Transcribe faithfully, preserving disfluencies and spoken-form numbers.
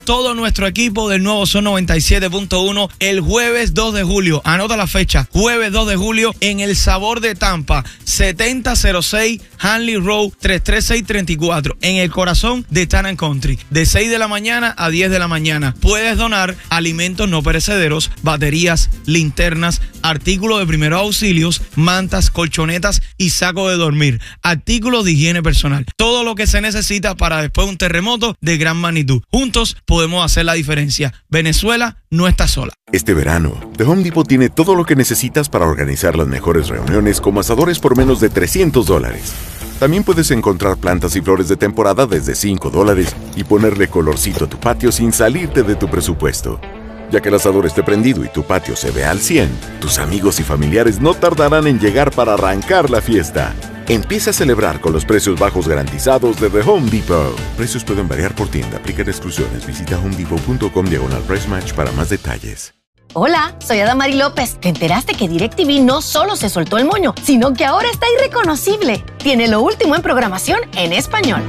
todo nuestro equipo del nuevo Sol noventa y siete punto uno el jueves dos de julio. Anota la fecha, jueves dos de julio en El Sabor de Tampa, setenta cero seis Hanley Road, tres tres seis tres cuatro, en el corazón de Town Country, de seis de la mañana a diez de la mañana. Puedes donar alimentos no perecederos, baterías, linternas, artículos de primeros auxilios, mantas, colchonetas y saco de dormir, artículos de higiene personal, todo lo que se necesita para después de un terremoto de gran magnitud. Juntos podemos hacer la diferencia. Venezuela no está sola. Este verano, The Home Depot tiene todo lo que necesitas para organizar las mejores reuniones como asadores por menos de trescientos dólares. También puedes encontrar plantas y flores de temporada desde cinco dólares y ponerle colorcito a tu patio sin salirte de tu presupuesto. Ya que el asador esté prendido y tu patio se ve al cien, tus amigos y familiares no tardarán en llegar para arrancar la fiesta. Empieza a celebrar con los precios bajos garantizados de The Home Depot. Precios pueden variar por tienda, aplican exclusiones. Visita homedepot.com diagonal price match para más detalles. Hola, soy Adamari López. ¿Te enteraste que DirecTV no solo se soltó el moño, sino que ahora está irreconocible? Tiene lo último en programación en español.